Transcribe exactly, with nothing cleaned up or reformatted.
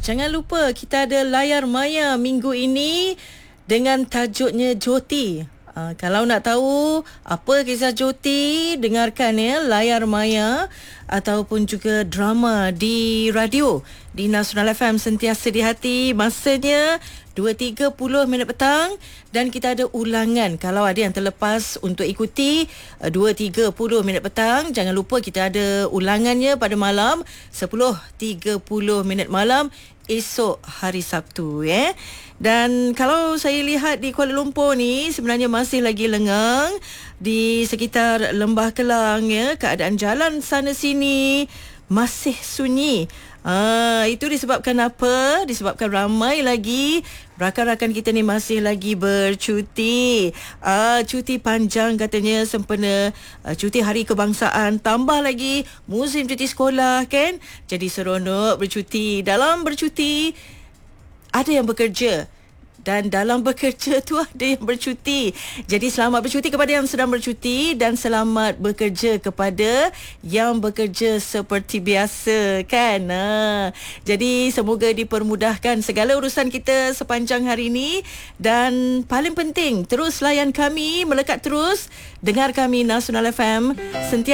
Jangan lupa kita ada layar maya minggu ini dengan tajuknya Joti. Uh, kalau nak tahu apa kisah Joti, dengarkan ya layar maya ataupun juga drama di radio di Nasional F M Sentiasa di Hati. Masanya dua tiga puluh minit petang dan kita ada ulangan. Kalau ada yang terlepas untuk ikuti uh, dua tiga puluh minit petang, jangan lupa kita ada ulangannya pada malam sepuluh tiga puluh minit malam esok hari Sabtu ya. Dan kalau saya lihat di Kuala Lumpur ni sebenarnya masih lagi lengang di sekitar Lembah Kelang ya, keadaan jalan sana sini masih sunyi. Ah, itu disebabkan apa? Disebabkan ramai lagi rakan-rakan kita ni masih lagi bercuti. Ah, cuti panjang katanya sempena uh, cuti hari kebangsaan, tambah lagi musim cuti sekolah kan. Jadi seronok bercuti. Dalam bercuti ada yang bekerja dan dalam bekerja tu ada yang bercuti. Jadi selamat bercuti kepada yang sedang bercuti dan selamat bekerja kepada yang bekerja seperti biasa kan. Ha. Jadi semoga dipermudahkan segala urusan kita sepanjang hari ini dan paling penting terus layan kami, melekat terus dengar kami Nasional F M sentiasa